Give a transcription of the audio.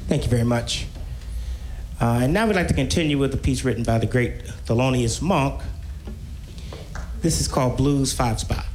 Thank you very much. And now we'd like to continue with a piece written by the great Thelonious Monk. This is called Blues 5 Spot.